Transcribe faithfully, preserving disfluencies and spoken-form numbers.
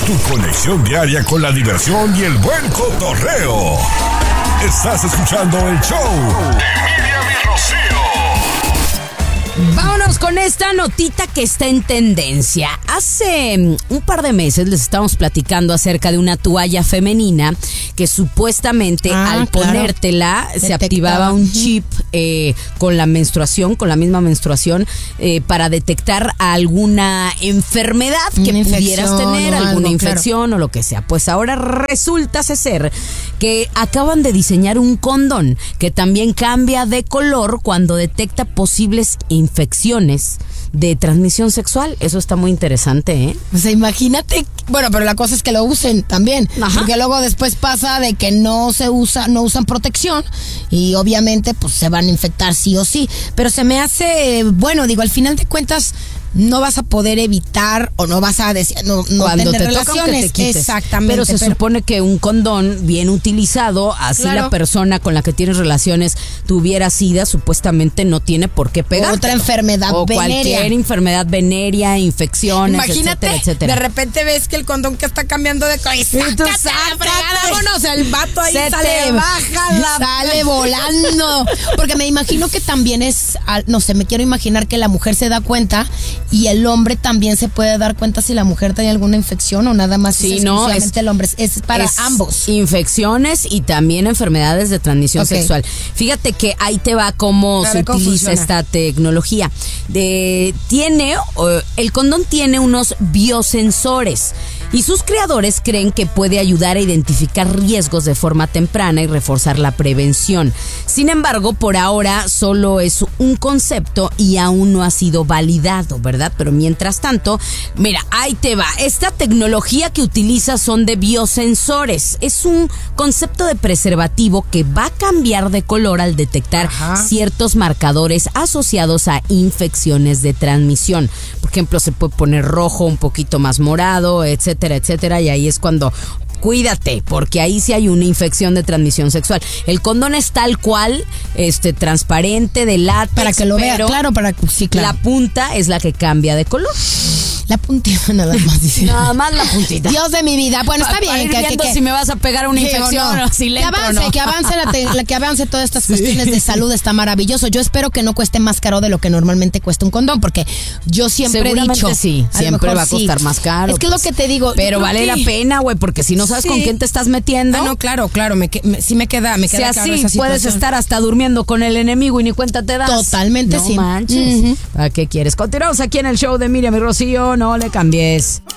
Tu conexión diaria con la diversión y el buen cotorreo. Estás escuchando el show de Miriam y Rocío. Vámonos con esta notita que está en tendencia. Hace un par de meses les estábamos platicando acerca de una toalla femenina que supuestamente ah, al claro. ponértela Detectaba. se activaba un chip eh, con la menstruación, con la misma menstruación, eh, para detectar alguna enfermedad que Una pudieras tener, o alguna algo, infección claro. o lo que sea. Pues ahora resulta ser que acaban de diseñar un condón que también cambia de color cuando detecta posibles infecciones de transmisión sexual. Eso está muy interesante, ¿eh? O sea, imagínate. Bueno, pero la cosa es que lo usen también. Ajá. Porque luego después pasa de que no se usa, no usan protección y obviamente pues se van a infectar sí o sí. Pero se me hace, bueno, digo, al final de cuentas no vas a poder evitar o no vas a decir no, no cuando tener te toca relaciones. Que te quites. Exactamente. Pero se pero... supone que un condón bien utilizado, así claro. la persona con la que tienes relaciones tuviera SIDA, supuestamente no tiene por qué pegar. Otra enfermedad o venérea. Cualquier enfermedad venérea, infecciones, Imagínate, etcétera, etcétera. de repente ves que el condón que está cambiando de color. Vámonos, el vato ahí se sale, te baja la... sale volando. Porque me imagino que también es, no sé, me quiero imaginar que la mujer se da cuenta y el hombre también se puede dar cuenta si la mujer tiene alguna infección o nada más. Sí, es no, es, el hombre, es para es ambos. Infecciones y también enfermedades de transmisión okay. sexual. Fíjate que ahí te va cómo se utiliza funciona. esta tecnología. De, tiene, uh, el condón tiene unos biosensores y sus creadores creen que puede ayudar a identificar riesgos de forma temprana y reforzar la prevención. Sin embargo, por ahora solo es un concepto y aún no ha sido validado, ¿verdad? Pero mientras tanto, mira, ahí te va. Esta tecnología que utiliza son de biosensores. Es un concepto de preservativo que va a cambiar de color al detectar Ajá. ciertos marcadores asociados a infecciones de transmisión. Por ejemplo, se puede poner rojo, un poquito más morado, etcétera, etcétera, y ahí es cuando cuídate, porque ahí sí hay una infección de transmisión sexual. El condón es tal cual, este, transparente, de látex, para que lo vea, claro, para sí, claro. La punta es la que cambia de color. La puntita nada más, dice. Nada más la puntita. Dios de mi vida. Bueno, está pa, bien. Para ir que, viendo que, si me vas a pegar una infección no. o si le que avance, no. que avance, la te, la, que avance todas estas sí. cuestiones de salud está maravilloso. Yo espero que no cueste más caro de lo que normalmente cuesta un condón, porque yo siempre he dicho. sí, siempre va a costar sí. más caro. Es que es pues. lo que te digo. Pero vale que... la pena, güey, porque si no sabes sí. con quién te estás metiendo. Ah, no, claro, claro. Me, me, sí me queda, me queda si claro así esa puedes estar hasta durmiendo con el enemigo y ni cuenta te das. Totalmente no sí. manches. Uh-huh. ¿Para qué quieres? Continuamos aquí en el show de Miriam y Rocío. No le cambies.